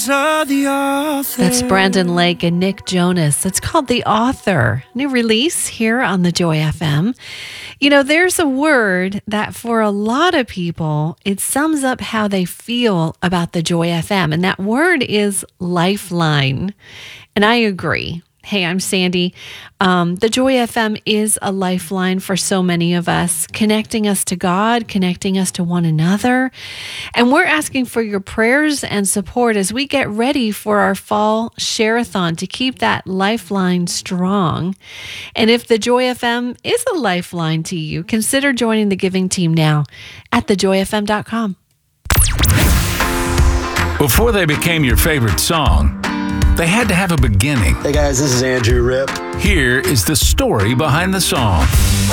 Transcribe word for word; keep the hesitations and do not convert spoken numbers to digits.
arms of the author. That's Brandon Lake and Nick Jonas. It's called The Author. New release here on the Joy F M. You know, there's a word that for a lot of people, it sums up how they feel about the Joy F M. And that word is lifeline. And I agree. Hey, I'm Sandy. Um, the Joy F M is a lifeline for so many of us, connecting us to God, connecting us to one another. And we're asking for your prayers and support as we get ready for our fall share-a-thon to keep that lifeline strong. And if the Joy F M is a lifeline to you, consider joining the giving team now at the joy f m dot com. Before they became your favorite song, they had to have a beginning. Hey guys, this is Andrew Ripp. Here is the story behind the song.